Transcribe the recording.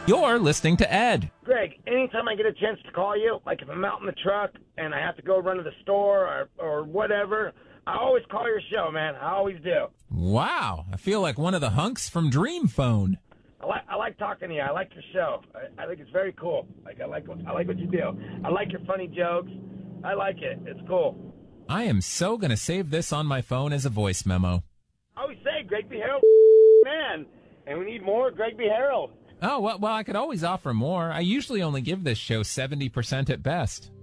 You're listening to Ed. Greg, anytime I get a chance to call you, like if I'm out in the truck and I have to go run to the store or whatever, I always call your show, man. I always do. Wow, I feel like one of the hunks from Dream Phone. I like talking to you. I like your show. I think it's very cool. I like what you do. I like your funny jokes. I like it. It's cool. I am so going to save this on my phone as a voice memo. I always say Greg B. Harold, man. And we need more Greg B. Harold. Oh, well, I could always offer more. I usually only give this show 70% at best.